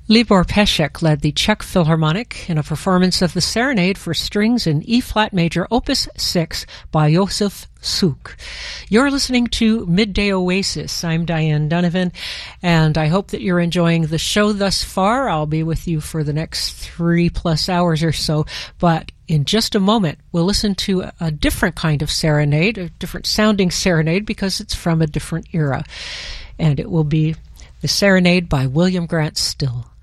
Libor Pesek led the Czech Philharmonic in a performance of the Serenade for Strings in E-flat major, Opus 6 by Josef Suk. You're listening to Midday Oasis. I'm Diane Donovan, and I hope that you're enjoying the show thus far. I'll be with you for the next 3+ hours or so, but in just a moment, we'll listen to a different kind of serenade, a different sounding serenade, because it's from a different era, and it will be the Serenade by William Grant Still.